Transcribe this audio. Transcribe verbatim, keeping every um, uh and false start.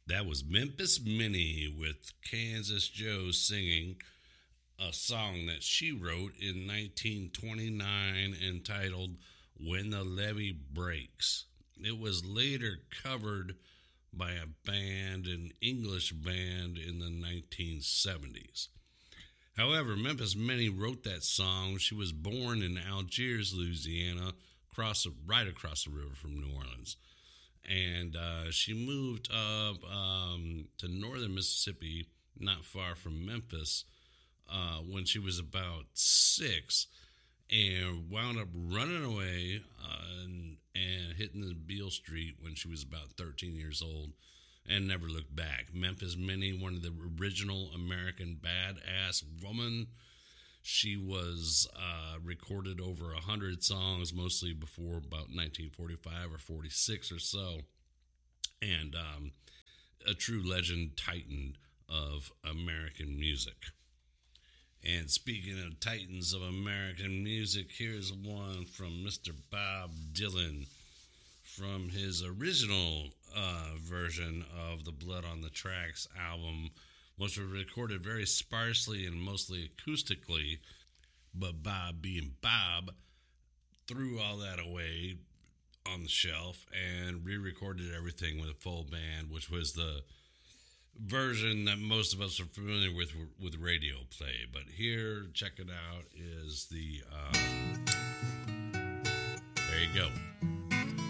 That was Memphis Minnie with Kansas Joe singing a song that she wrote in nineteen twenty-nine entitled When the Levee Breaks. It was later covered by a band, an English band in the nineteen seventies. However, Memphis Minnie wrote that song. She was born in Algiers, Louisiana, across, right across the river from New Orleans. And uh, she moved up um, to northern Mississippi, not far from Memphis, uh, when she was about six, and wound up running away uh, and, and hitting the Beale Street when she was about thirteen years old, and never looked back. Memphis Minnie, one of the original American badass woman. She was uh, recorded over one hundred songs, mostly before about nineteen forty-five or forty-six or so. And um, a true legend titan of American music. And speaking of titans of American music, here's one from Mister Bob Dylan from his original uh, version of the Blood on the Tracks album, which was recorded very sparsely and mostly acoustically. But Bob, being Bob, threw all that away on the shelf and re-recorded everything with a full band, which was the version that most of us are familiar with with radio play. But here, check it out, is the... Uh, there you go.